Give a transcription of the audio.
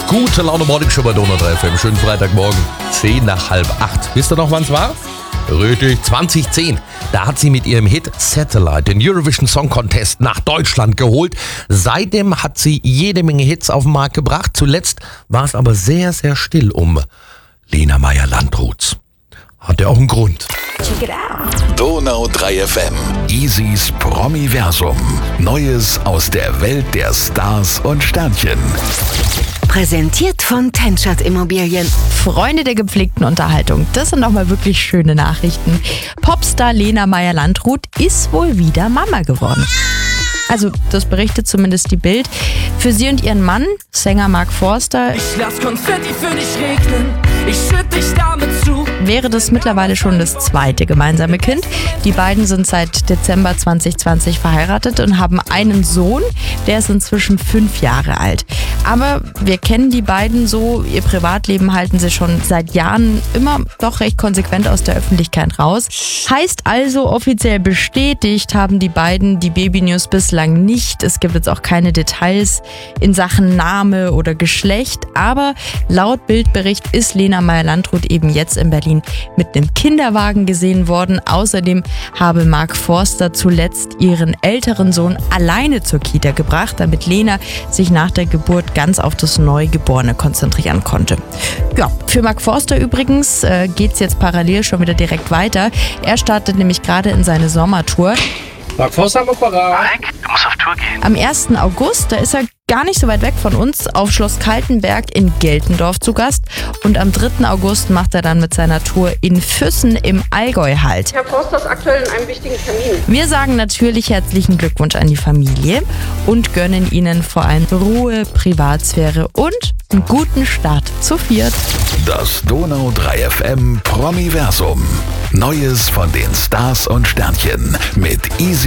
Gute Laune Morning Show bei Donau 3 FM. Schönen Freitagmorgen, 7:50. Wisst ihr noch, wann es war? Richtig, 2010. Da hat sie mit ihrem Hit Satellite den Eurovision Song Contest nach Deutschland geholt. Seitdem hat sie jede Menge Hits auf den Markt gebracht. Zuletzt war es aber sehr, sehr still um Lena Meyer-Landrut. Hat ja auch einen Grund. Check it out. Donau 3 FM. Easys Promiversum. Neues aus der Welt der Stars und Sternchen. Präsentiert von Tenschert Immobilien. Freunde der gepflegten Unterhaltung, das sind doch mal wirklich schöne Nachrichten. Popstar Lena Meyer-Landrut ist wohl wieder Mama geworden. Also, das berichtet zumindest die Bild. Für sie und ihren Mann, Sänger Mark Forster, Ich lass Konfetti für dich regnen, ich schütt dich damit zu. wäre das mittlerweile schon das zweite gemeinsame Kind. Die beiden sind seit Dezember 2020 verheiratet und haben einen Sohn, der ist inzwischen 5 Jahre alt. Aber wir kennen die beiden so, ihr Privatleben halten sie schon seit Jahren immer doch recht konsequent aus der Öffentlichkeit raus. Heißt also, offiziell bestätigt haben die beiden die Baby-News bislang nicht. Es gibt jetzt auch keine Details in Sachen Name oder Geschlecht, aber laut Bildbericht ist Lena Meyer-Landrut eben jetzt in Berlin mit einem Kinderwagen gesehen worden. Außerdem habe Mark Forster zuletzt ihren älteren Sohn alleine zur Kita gebracht, damit Lena sich nach der Geburt ganz auf das Neugeborene konzentrieren konnte. Ja, für Mark Forster übrigens geht's jetzt parallel schon wieder direkt weiter. Er startet nämlich gerade in seine Sommertour. Mark Forster haben wir parat. Mike, du musst auf Tour gehen. Am 1. August, da ist er gar nicht so weit weg von uns, auf Schloss Kaltenberg in Geltendorf zu Gast. Und am 3. August macht er dann mit seiner Tour in Füssen im Allgäu Halt. Herr Forster ist aktuell in einem wichtigen Termin. Wir sagen natürlich herzlichen Glückwunsch an die Familie und gönnen ihnen vor allem Ruhe, Privatsphäre und einen guten Start zu viert. Das Donau 3 FM Promiversum. Neues von den Stars und Sternchen mit Easy